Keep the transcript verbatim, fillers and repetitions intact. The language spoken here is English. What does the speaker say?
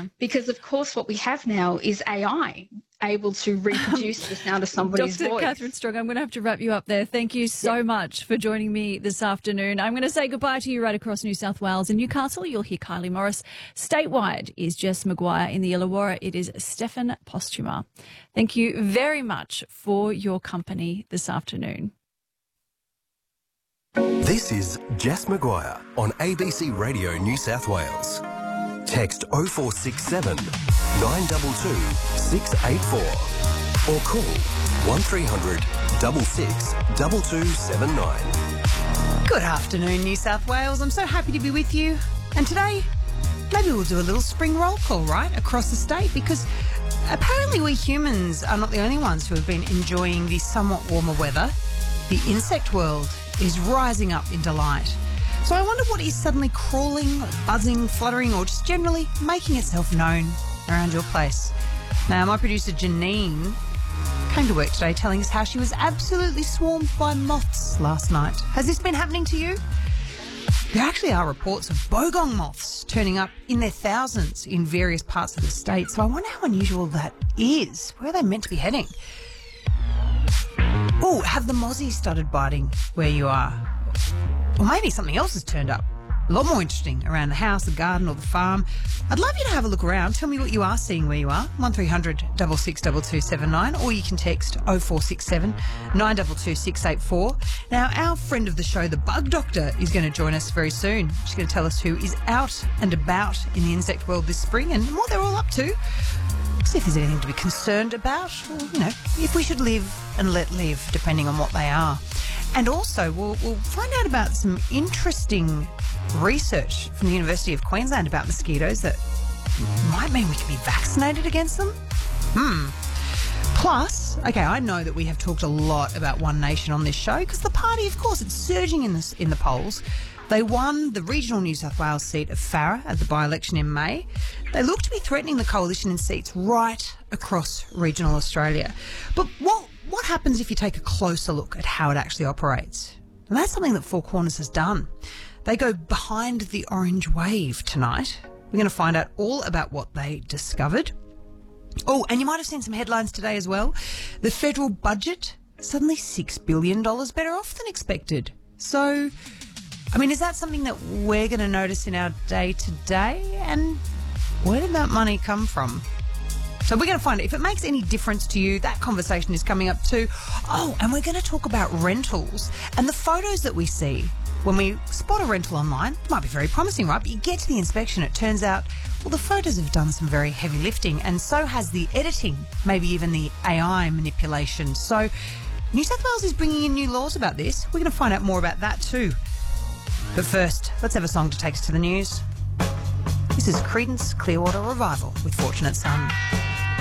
Yeah. Because, of course, what we have now is A I able to reproduce the sound of somebody's Doctor voice. Catherine Strong, I'm going to have to wrap you up there. Thank you so Yeah. much for joining me this afternoon. I'm going to say goodbye to you right across New South Wales. In Newcastle, you'll hear Kylie Morris. Statewide is Jess Maguire. In the Illawarra, it is Stefan Postuma. Thank you very much for your company this afternoon. This is Jess Maguire on A B C Radio New South Wales. Text oh four six seven, nine two two, six eight four or call one three hundred, six six, two two seven nine. Good afternoon, New South Wales. I'm so happy to be with you. And today, maybe we'll do a little spring roll call, right, across the state, because apparently we humans are not the only ones who have been enjoying the somewhat warmer weather. The insect world is rising up in delight. So I wonder what is suddenly crawling, or buzzing, fluttering, or just generally making itself known around your place. Now, my producer Janine came to work today telling us how she was absolutely swarmed by moths last night. Has this been happening to you? There actually are reports of bogong moths turning up in their thousands in various parts of the state. So I wonder how unusual that is. Where are they meant to be heading? Oh, have the mozzies started biting where you are? Or maybe something else has turned up. A lot more interesting around the house, the garden or the farm. I'd love you to have a look around. Tell me what you are seeing where you are. one three hundred, six six, two two seven nine, or you can text oh four six seven, nine two two, six eight four. Now, our friend of the show, the Bug Doctor, is going to join us very soon. She's going to tell us who is out and about in the insect world this spring and what they're all up to. See if there's anything to be concerned about, or, you know, if we should live and let live, depending on what they are. And also, we'll, we'll find out about some interesting research from the University of Queensland about mosquitoes that might mean we can be vaccinated against them. Hmm. Plus, okay, I know that we have talked a lot about One Nation on this show because the party, of course, it's surging in the, in the polls. They won the regional New South Wales seat of Farrer at the by-election in May. They look to be threatening the coalition in seats right across regional Australia. But what what happens if you take a closer look at how it actually operates? And that's something that Four Corners has done. They go behind the orange wave tonight. We're going to find out all about what they discovered. Oh, and you might have seen some headlines today as well. The federal budget, suddenly six billion dollars better off than expected. So, I mean, is that something that we're going to notice in our day-to-day? And where did that money come from? So we're going to find out if it makes any difference to you. That conversation is coming up too. Oh, and we're going to talk about rentals and the photos that we see when we spot a rental online. It might be very promising, right? But you get to the inspection, it turns out, well, the photos have done some very heavy lifting, and so has the editing, maybe even the A I manipulation. So New South Wales is bringing in new laws about this. We're going to find out more about that too. But first, let's have a song to take us to the news. This is Creedence Clearwater Revival with Fortunate Son.